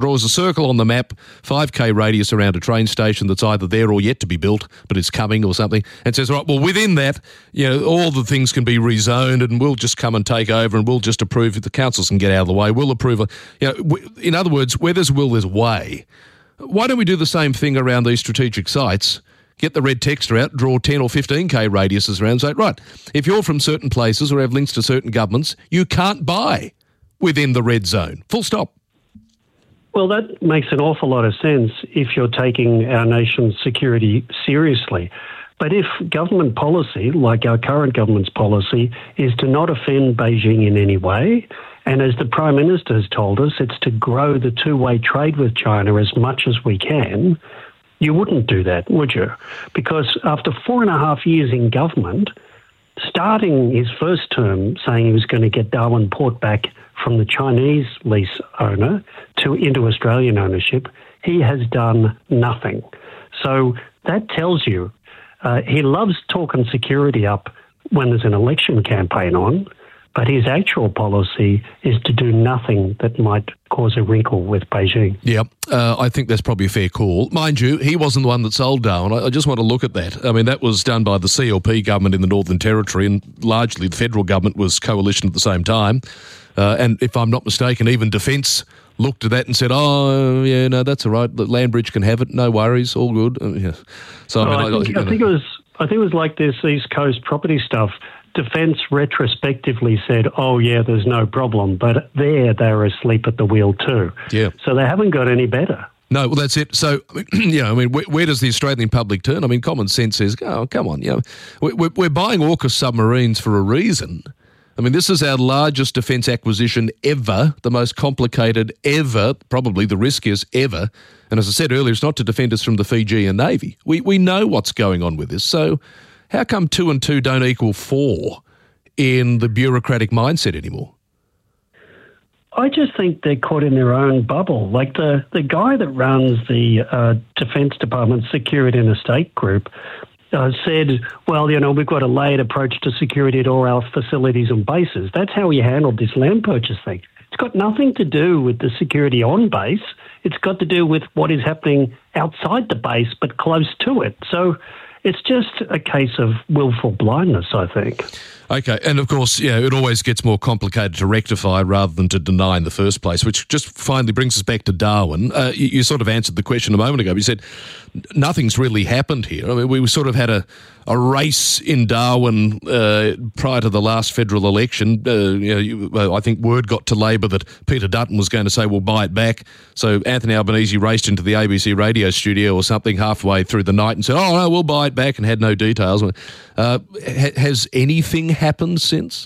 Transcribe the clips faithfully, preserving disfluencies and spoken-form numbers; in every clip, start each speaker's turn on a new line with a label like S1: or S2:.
S1: draws a circle on the map, five K radius around a train station that's either there or yet to be built, but it's coming or something, and says, right, well, within that, you know, all the things can be rezoned and we'll just come and take over and we'll just approve if the councils can get out of the way. We'll approve. You know, w- in other words, where there's will, there's way. Why don't we do the same thing around these strategic sites? Get the red texter out, draw ten or fifteen K radiuses around and say, right, if you're from certain places or have links to certain governments, you can't buy within the red zone. Full stop.
S2: Well, that makes an awful lot of sense if you're taking our nation's security seriously. But if government policy, like our current government's policy, is to not offend Beijing in any way, and as the Prime Minister has told us, it's to grow the two-way trade with China as much as we can, you wouldn't do that, would you? Because after four and a half years in government, starting his first term saying he was going to get Darwin Port back from the Chinese lease owner to into Australian ownership, he has done nothing. So that tells you uh, he loves talking security up when there's an election campaign on, but his actual policy is to do nothing that might cause a wrinkle with Beijing.
S1: Yeah, uh, I think that's probably a fair call. Mind you, he wasn't the one that sold Darwin. I, I just want to look at that. I mean, that was done by the C L P government in the Northern Territory, and largely the federal government was coalition at the same time. Uh, and if I'm not mistaken, even Defence looked at that and said, oh, yeah, no, that's all right. The Landbridge can have it. No worries. All good. Uh, yeah. So
S2: well,
S1: I, mean,
S2: I, think,
S1: I,
S2: I think it was I think it was like this East Coast property stuff. Defence retrospectively said, oh, yeah, there's no problem. But there, they were asleep at the wheel too.
S1: Yeah.
S2: So they haven't got any better.
S1: No, well, that's it. So, you know, I mean, where, where does the Australian public turn? I mean, common sense says, oh, come on, you know, we're, we're buying AUKUS submarines for a reason. I mean, this is our largest defence acquisition ever, the most complicated ever, probably the riskiest ever. And as I said earlier, it's not to defend us from the Fijian Navy. We we know what's going on with this. So how come two and two don't equal four in the bureaucratic mindset anymore?
S2: I just think they're caught in their own bubble. Like the, the guy that runs the uh, Defence Department Security and Estate Group uh, said, well, you know, we've got a layered approach to security at all our facilities and bases. That's how he handled this land purchase thing. It's got nothing to do with the security on base. It's got to do with what is happening outside the base but close to it. So it's just a case of willful blindness, I think.
S1: Okay, and of course, yeah, it always gets more complicated to rectify rather than to deny in the first place, which just finally brings us back to Darwin. Uh, you, you sort of answered the question a moment ago. You said nothing's really happened here. I mean, we sort of had a, a race in Darwin uh, prior to the last federal election. Uh, you know, you, well, I think word got to Labor that Peter Dutton was going to say, we'll buy it back. So Anthony Albanese raced into the A B C radio studio or something halfway through the night and said, oh, no, we'll buy it back, and had no details. Uh, ha- has anything happened since?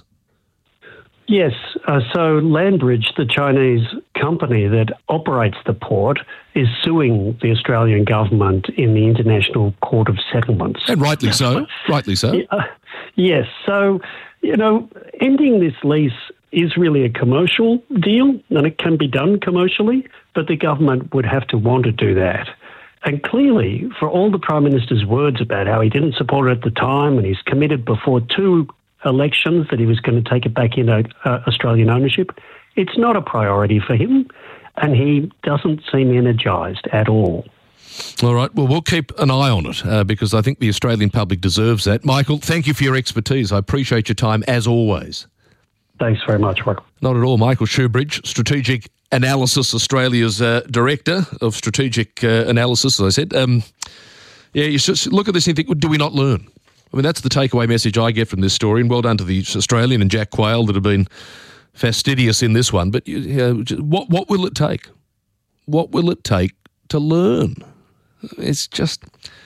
S2: Yes. Uh, so Landbridge, the Chinese company that operates the port, is suing the Australian government in the International Court of Settlements.
S1: And rightly so. rightly so.
S2: Uh, yes. So, you know, ending this lease is really a commercial deal, and it can be done commercially, but the government would have to want to do that. And clearly, for all the Prime Minister's words about how he didn't support it at the time, and he's committed before two elections that he was going to take it back into uh, Australian ownership, it's not a priority for him, and he doesn't seem energised at all.
S1: All right, well, we'll keep an eye on it uh, because I think the Australian public deserves that. Michael, thank you for your expertise. I appreciate your time as always.
S2: Thanks very much, Michael.
S1: Not at all. Michael Shoebridge, Strategic Analysis Australia's uh, Director of Strategic uh, Analysis, as I said. Um, yeah, you should look at this and think, do we not learn? I mean, that's the takeaway message I get from this story, and well done to the Australian and Jack Quayle that have been fastidious in this one. But you know, what what will it take? What will it take to learn? It's just,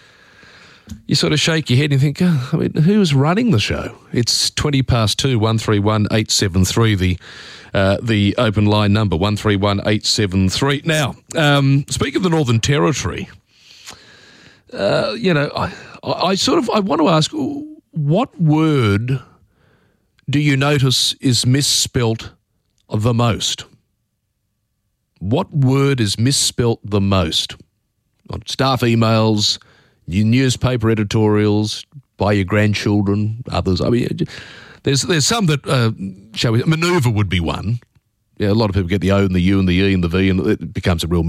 S1: you sort of shake your head and think, oh, I mean, who's running the show? It's twenty past two, one three one eight seven three, the uh, the open line number, one three one eight seven three. Now, um, speaking of the Northern Territory, uh, you know, I, I sort of, I want to ask, what word do you notice is misspelt the most? What word is misspelt the most? On staff emails, your newspaper editorials, by your grandchildren, others. I mean, there's there's some that, uh, shall we, manoeuvre would be one. Yeah, a lot of people get the O and the U and the E and the V, and it becomes a real